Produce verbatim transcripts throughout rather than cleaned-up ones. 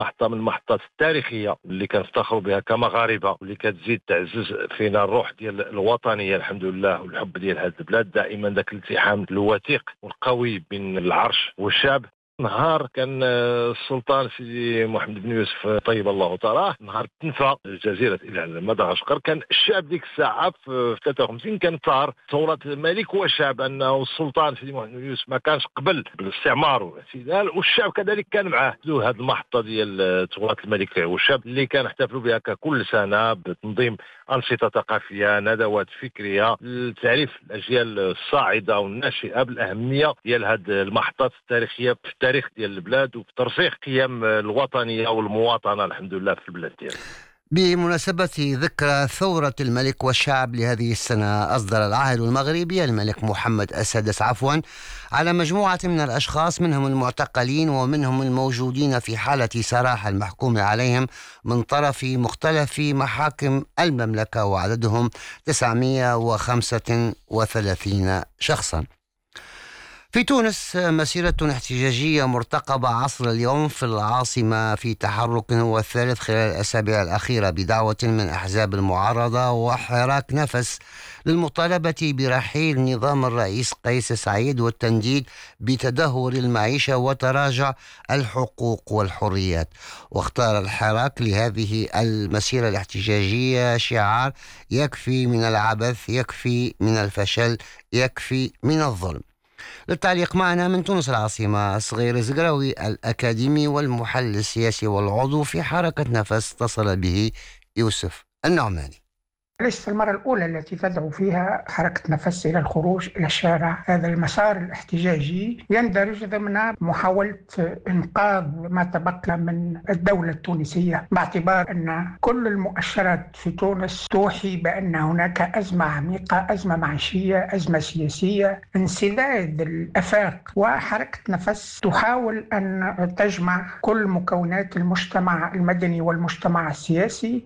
محطة من المحطات التاريخية اللي كنفتخروا بها كمغاربة، واللي كتزيد تعزز فينا الروح ديال الوطنية الحمد لله والحب ديال هذه البلاد. دائما ذاك الالتحام الوثيق والقوي بين العرش والشعب. نهار كان السلطان سيدي محمد بن يوسف طيب الله ثراه، نهار تنفى جزيرة إلى مدغشقر، كان الشعب ديك الساعة في ثلاثة وخمسين كان ثار ثورة الملك والشعب، أنه السلطان سيدي محمد بن يوسف ما كانش قبل بالاستعمار والاعتدال، والشعب كذلك كان معاه. هذه المحطة ديال ثورة الملك والشعب اللي كان احتفلوا بها كل سنة بتنظيم أنشطة ثقافية، ندوات فكرية لتعريف الأجيال الصاعدة والناشئة بالأهمية ديال هذه المحطات التاريخية في التاريخ ديال البلاد وفي ترسيخ قيم الوطنية والمواطنة الحمد لله في البلاد ديالنا. بمناسبة ذكرى ثورة الملك والشعب لهذه السنة، أصدر العاهل المغربي الملك محمد السادس عفوا على مجموعة من الأشخاص منهم المعتقلين ومنهم الموجودين في حالة سراح المحكوم عليهم من طرف مختلف محاكم المملكة، وعددهم تسعمائة وخمسة وثلاثين شخصا. في تونس مسيرة احتجاجية مرتقبة عصر اليوم في العاصمة في تحرك هو الثالث خلال الأسابيع الأخيرة بدعوة من أحزاب المعارضة وحراك نفس للمطالبة برحيل نظام الرئيس قيس سعيد والتنديد بتدهور المعيشة وتراجع الحقوق والحريات. واختار الحراك لهذه المسيرة الاحتجاجية شعار: يكفي من العبث، يكفي من الفشل، يكفي من الظلم. للتعليق معنا من تونس العاصمة صغير زقراوي الأكاديمي والمحلل السياسي والعضو في حركة نفس، اتصل به يوسف النعماني. ليست المرة الأولى التي تدعو فيها حركة نفس إلى الخروج إلى الشارع. هذا المسار الاحتجاجي يندرج ضمن محاولة إنقاذ ما تبقى من الدولة التونسية، باعتبار أن كل المؤشرات في تونس توحي بأن هناك أزمة عميقة، أزمة معيشية، أزمة سياسية، انسداد الآفاق. وحركة نفس تحاول أن تجمع كل مكونات المجتمع المدني والمجتمع السياسي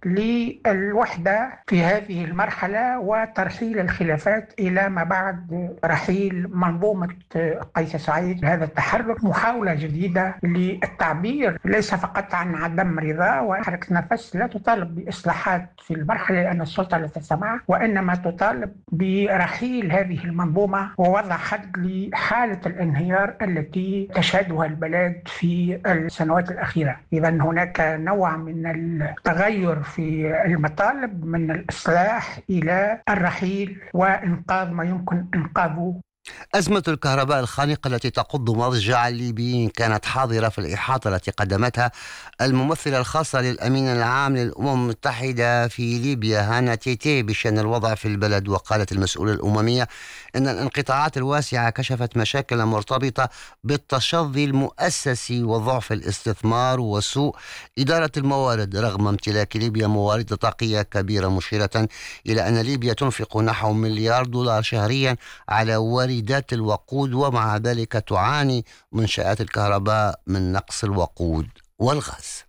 للوحدة في هذه هذه المرحلة وترحيل الخلافات إلى ما بعد رحيل منظومة قيس سعيد. هذا التحرك محاولة جديدة للتعبير ليس فقط عن عدم رضا، وحركة نفس لا تطالب بإصلاحات في المرحلة لأن السلطة لا تسمع، وإنما تطالب برحيل هذه المنظومة ووضع حد لحالة الانهيار التي تشهدها البلاد في السنوات الأخيرة. إذا هناك نوع من التغير في المطالب من الإصلاح إلى الرحيل وإنقاذ ما يمكن إنقاذه. أزمة الكهرباء الخانقة التي تقض مضجع الليبيين كانت حاضرة في الإحاطة التي قدمتها الممثلة الخاصة للأمين العام للأمم المتحدة في ليبيا هانا تيتي بشأن الوضع في البلد. وقالت المسؤولة الأممية أن الانقطاعات الواسعة كشفت مشاكل مرتبطة بالتشظي المؤسسي وضعف الاستثمار وسوء إدارة الموارد رغم امتلاك ليبيا موارد طاقية كبيرة، مشيرة إلى أن ليبيا تنفق نحو مليار دولار شهريا على واردات الوقود، ومع ذلك تعاني منشآت الكهرباء من نقص الوقود والغاز.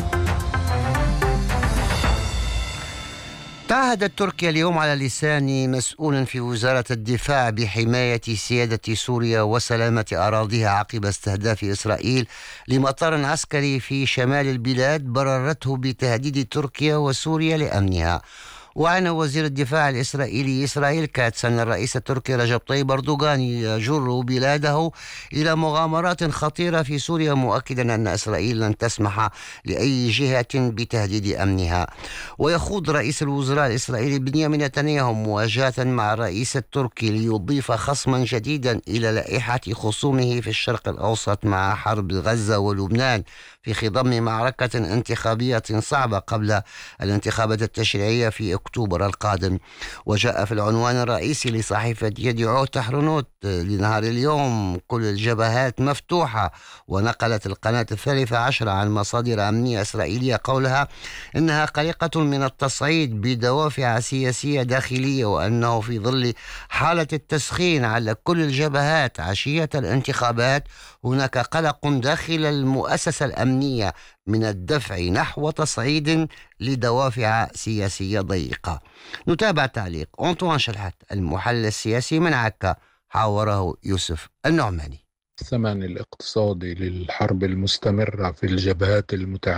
تعهدت تركيا اليوم على لسان مسؤول في وزارة الدفاع بحماية سيادة سوريا وسلامة أراضيها عقب استهداف إسرائيل لمطار عسكري في شمال البلاد بررته بتهديد تركيا وسوريا لأمنها. وعن وزير الدفاع الإسرائيلي إسرائيل كاتس أن الرئيس التركي رجب طيب أردوغان يجر بلاده إلى مغامرات خطيرة في سوريا، مؤكدا أن إسرائيل لن تسمح لأي جهة بتهديد أمنها. ويخوض رئيس الوزراء الإسرائيلي بنيامين نتنياهو مواجهة مع الرئيس التركي ليضيف خصما جديدا إلى لائحة خصومه في الشرق الأوسط مع حرب غزة ولبنان في خضم معركة انتخابية صعبة قبل الانتخابات التشريعية في أكتوبر القادم. وجاء في العنوان الرئيسي لصحيفة يدعو تحرنوت لنهار اليوم: كل الجبهات مفتوحة. ونقلت القناة الثالثة عشر عن مصادر أمنية إسرائيلية قولها إنها قلقة من التصعيد بدوافع سياسية داخلية، وأنه في ظل حالة التسخين على كل الجبهات عشية الانتخابات هناك قلق داخل المؤسسة الأمنية من الدفع نحو تصعيد لدوافع سياسية ضيقة. نتابع تعليق أنطوان شلحت المحلل السياسي من عكا، حاوره يوسف النعماني. الثمن الاقتصادي للحرب المستمرة في الجبهات المتعددة